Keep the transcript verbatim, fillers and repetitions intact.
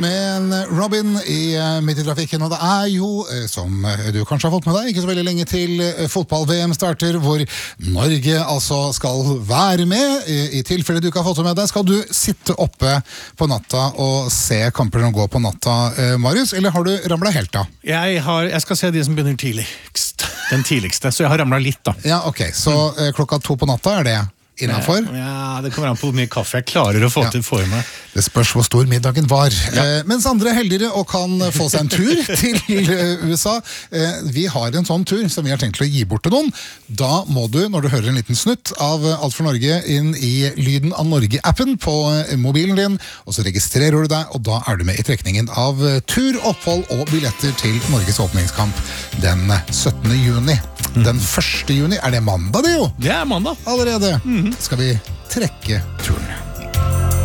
Med Robin i midt i trafikken, og det er jo, som du kanskje har fått med deg, ikke så veldig lenge til fotball-V M starter, hvor Norge altså skal være med. I tilfelle du ikke har fått det med deg, skal du sitte oppe på natta og se kamper som går på natta, Marius, eller har du ramlet helt av? Jeg, har, jeg skal se de som begynner tidligst, den tidligste, så jeg har ramlet litt da. Ja, ok, så mm. klokka to på natta er det innenfor? Ja, det kommer an på hvor mye kaffe jeg klarer å få ja. til for meg. Det spørs hvor stor middagen var. Ja. Eh, mens andre er heldigere og kan få seg en tur til U S A. Eh, vi har en sånn tur som vi har tenkt å gi bort til noen. Da må du, når du hører en liten snutt av Alt for Norge, inn i Lyden av Norge-appen på mobilen din, og så registrerer du deg, og da er du med i trekningen av tur, opphold og billetter til Norges åpningskamp den syttende juni. Mm. Den første juni, er det mandag det jo? Det er mandag. Allerede. Mm. Skal vi trekke turen.